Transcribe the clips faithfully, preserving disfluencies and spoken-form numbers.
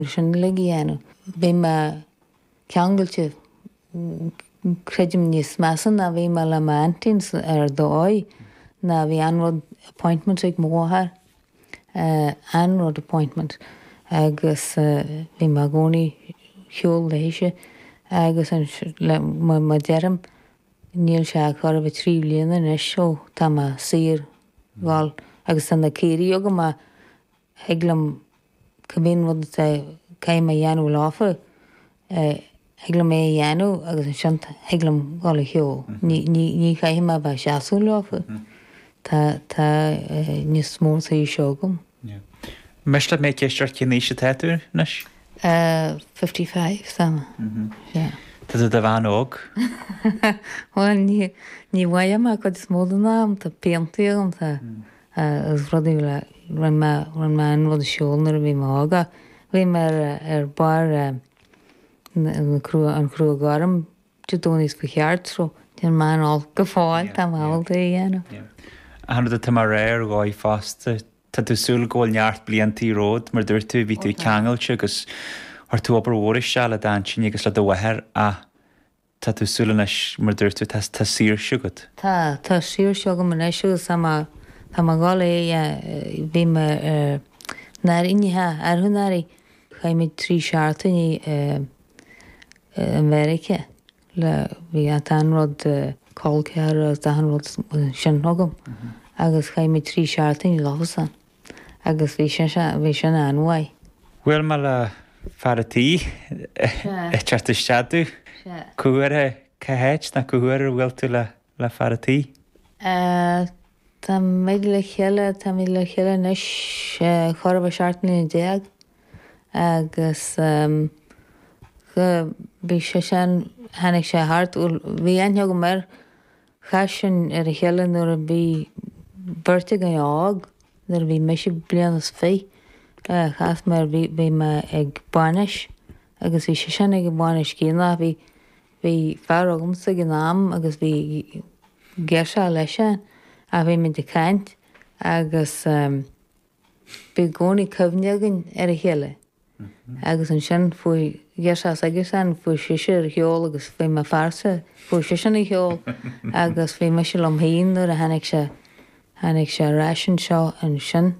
sin le dhéanú. Bhí me ceangailte creidim níos measan na bhí me le mantins ar dóid na bhí anrod appointment ag mórthar, uh, anrod appointment agus uh, bhí me gcónaí cheol léise agus an ma dearm níl se chuir bh trí bliana is seo tá ma sir gáil agus san na céirí aga ma heaglam cumín rud céim a dhéanú láfa heaglam é dhéanú agus an sin heaglam gáil a cheol. Ní chéim a bheith seaasú láfa. Tá tá níos mór í seo gom. Meisle mé céisteart cinní se téú nes? fifty-five sama. Tá a bhán óg? Ní ní bhaim a chud is móda nám tá peantaíagam tá agus rudí le ran me an rud seolnar a bhí mága. Bhí mar ar bar an cruú garam dúnís go cheartró Dén máál go fáil tá máilta dhéanam. Hanna tá mar réir gáid fásta Tá tú súla ggóil neart bliantí ród mar dúir tú bhí tú ceangailte agus ar tú obair óris se le daintsin agus le do bhathir a tá tú súla mar dúir tú tá sír siúgad. Tá Tá sír seoga man éisiú sama tá gála é bhí me nar inithe arthúnarí chaimid trí seaartaí America le bhí a anrod cóilcear agus anrod sin thugam agus chaimid trí seaartaí láhasan agus bhí bhí sin anmhaid. Bhfuil me le fearratí teartta steadú cuaire cehéit na cuair bhfuil tú le le fearratí? Tá méid le chéile tá mí le chéile nes chorba seaartnaí déag agus bhí sé sin hanig sé hart bhí aine go mar chasin ar a chéile nuair a bhí burrta an ág nar bhí meisi blianas fé chas mar bhí me ag bainis agus bhí sé sin ag bainis cíanna bhí bhí fear agamsa an nám agus bhí geirse leise a bhí me de caint agus bhí gcónaí cumhneagan ar a chéile agus an sin faoi geirse aige san faoi siise ar cheol agus bhí me farsa faoi siise na cheol agus bhí me se lom haon nuair a hanig se hanig se ráisisin seo an sin.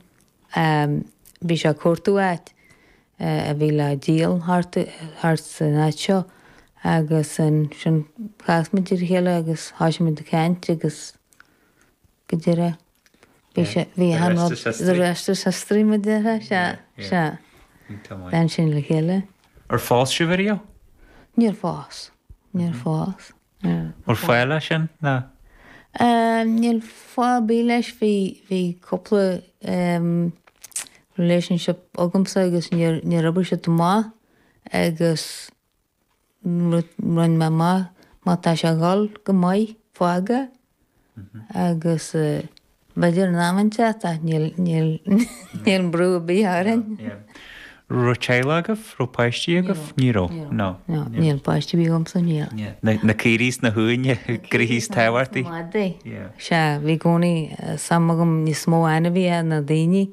Bhí se cuairtúáit a bhí le díal hart san áit seo agus an sin chasmaidir chéile agus háisiid de caint agus go dtíire bhí de reiste sa stríime deire se se den sin le chéile. Ar fás siú bhío? Níor fás níor fás. Ar fáile sin ná? Níl fá bí leis bhí coppla relationship agamsa agus ní rabair se má agus run me má mátá se gáil go maiid fága agus beidir námante níl brú a bíthrin. Ru chéile agah ru páistí agah níró? No. Níl páistí bí gomsa níl. Na círís na thuúine grihís táhairtaí? Mádé. Se bhí gcónaí samagam ní smó aina bhí na daoine.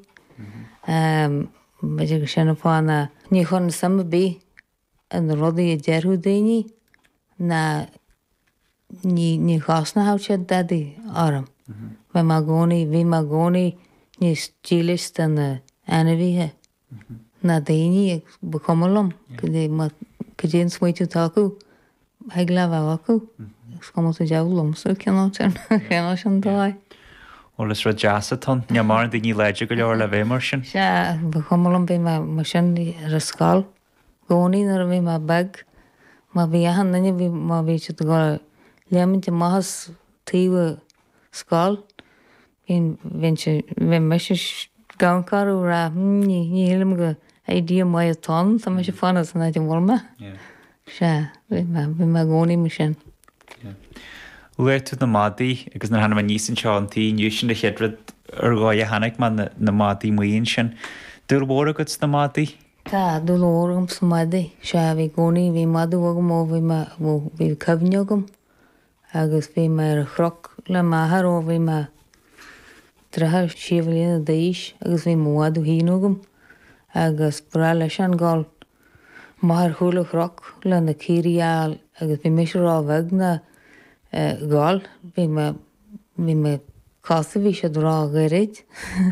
Beidir go sinna fána ní chun sama bí an rudaí a dearthú daoine na ní chásna háte dadaí áram. Bhí má gcónaí bhí má gcónaí níos tílis den na aina bhíthe. Na daoine ag bacomlam go dtéon smuoitiú taú ag le bh acu scomáta delamsa ceanna cheanna sin dáid. Ólas ra deasatón ne mar daoine leide go leor le bhéh mar sin? Se bacomlam bhí mar sin ar a scáil gcónaí nar a bhí má bag má bhí ahan nanne bhí má bhí si go leaminte maithas taobh scáil hín bhí me se gancarú ra ní hélam go é dí mai atá tá me sé fanna san éidir bhma se bhí me gcónaí mu sin. Uir tú na mádaí agus na hanna níos an seántaí nniu sin de cheadrad ar gáid a hanig man na mádaí muon sin. Dúr bhór agat na mádaí? Tá dú lóragam sa mádaí se bhí gcónaí bhí madú agam ó bhí cumhneagam agus bhí me ar a chroc le maithar ó bhí me trethir siomhlíonna daois agus bhí móadú híúgam agus bra leis an gáil mar thulach rock le na círial agus bhí mis rá bheg na gáil bhí bhí me casa bhí sé rá gairid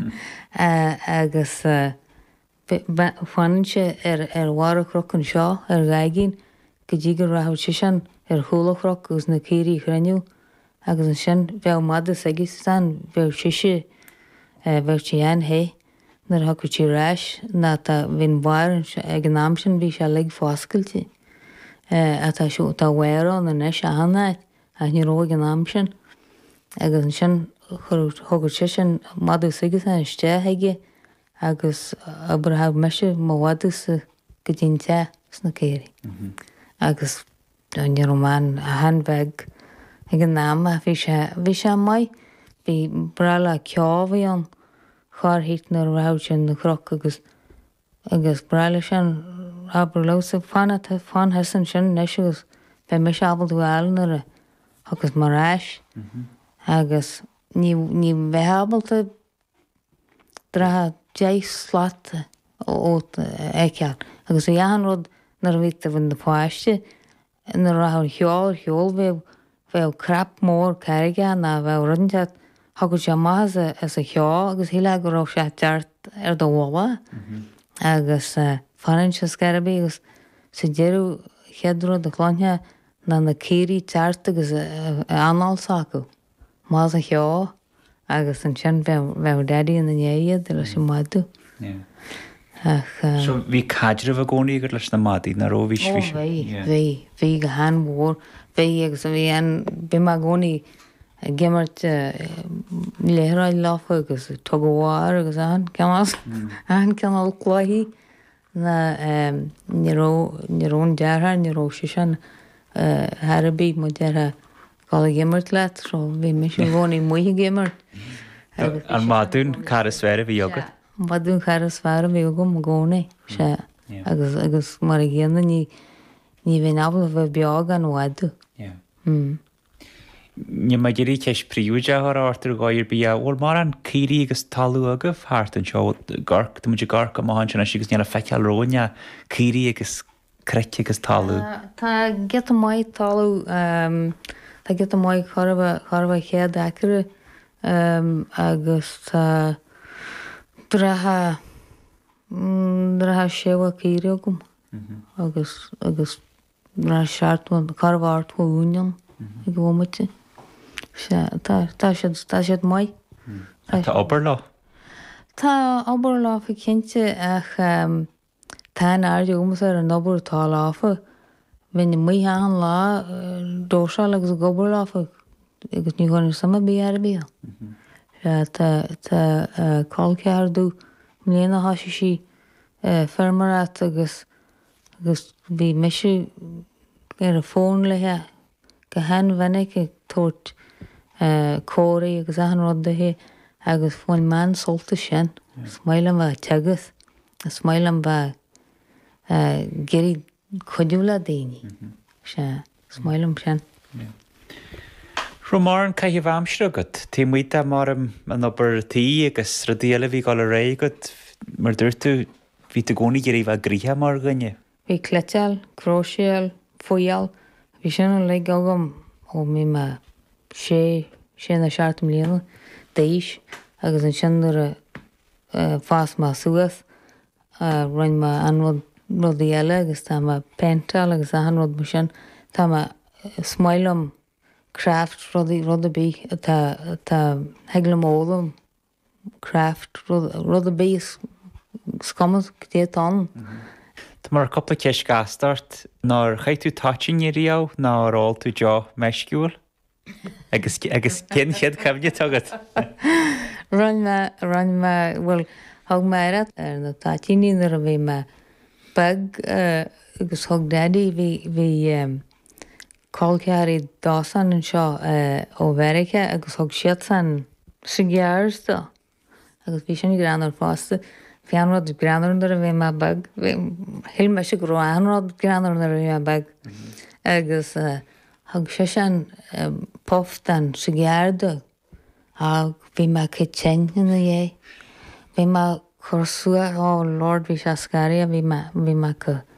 agus fanin se ar ar bharach rock an seo ar gaigín go dtí gur rathh si sin ar thulach rock agus na círí chreniu agus an sin bheith mad aige san bheith siise bheith tí an hé nar hacu tí ráis ná tá bhín bhair ag an náam sin bhí se le fáscailte a tá siú tá bhharán na neis a hannaid a ní róig an náam sin agus an sin thugur si sin mad aige an ste aige agus aber ha meise máhadas go dtínte sna céirí agus an Román a hanbeg ag an náam a bhí sé bhí sé mai bhí brala ceábhaí an cháirthít nar raibh sin na croc agus agus brala sin aber losa fanna tá fan hesan sin neis agus bheith me seabal dúáil nar agus marráis agus ní ní bheithabalta dratha déis slata ó éceall agus a dhean rud nar bhíta bhain na páiste nar rathn cheáil cheol bheith bheith crap mór ceige na bheith runteat hagur sé maithe as a cheá agus hiile go raibh sé teart ar do bhla agus fanin se scarabí agus sa déirú cheadrú a chláine na na círí teart agus anáilsa acu más a cheá agus an sin bheith deadaí na néiad lei sin maidú. So bhí caidir bh gcónaí gur leis na madaí na róhís bhí bhí go han mór bhí agus a bhí an bí mar gcónaí gimmart léráid láfa agus tugáir agus an ceás an ceanál chláithí na nírón deartha níró si sin Harbí mu deartha gála gimmart leat so bhí mis sin bhónaí muoithe gimmart. An mádún cara sfeire bhí agad? Mádún cara sfeire bhí agam a gcónaí sé agus agus mar a ghéanana ní ní bhí nabal a bheith beag an bhhaidú. Ní mai géirí teis príúide ar átar gáir bí bhil mar an círí agus talú agah háart an seo garc do muidir garc go máin sin sigus neanna feiceal róine círí agus creice agus talú. Tá get maiid talú tá get maiid charbh chéad acre agus tá dratha dratha séha círí agam agus agus dra seaartú charbhart únion i gcómate. Tá siad mai. Tá obair lá? Tá obair lá fa cinnte ach tá airde úmas ar an obair tá láfa bhín mí an lá dóseáil agus gobar láfa agus ní gcóir sama bí ar bí. Tá cáilceardú mléana háisi sí fermarát agus agus bhí meisi ar a fón lethe go hen bhanig ag tóirt cóirí agus an rudathe agus fáin man solta sin smailm bheith teagas a smailm bheith geirí chuidiúla daoine sé smailm sin. Ro mar an caiitheh amsrugad, tí muoite mar an obairtaí agus radíala bhí gáil a réigad mar dúirtú bhí do gcónaí géirí bheith gríthe mar gunne. Bhí cleiteal, cróisial, foial, bhí sin an le agam ó mí me sé sé na seaart mbliana déis agus an sin ar fás má suas roinn me an rudí eile agus tá pental agus an rud mar sin tá smailm craft rudí rudabí tá heagla mólam craft rudabí scamas déán. Tá mar coppla ceis gasstart ná chaid tú táin i riá ná ráil tú deo meisciúil agus agus cin chead cemne tugad. Run me run me bhfuil thug méad ar na tátíí ar a bhí me bag agus thug daddy bhí bhí cáilcearí dásan an seo ó Mheireacha agus thug siad san sa gghearsta agus bhí sin granar fásta. Fianrad granar ar a bhí me bag hil me se go anrad granar ar a bhí bag agus thug sé sin poft an sa gghearda ag bhí me cin na dhé. Bhí me chusua á Lord bhí se scarí a bhí me go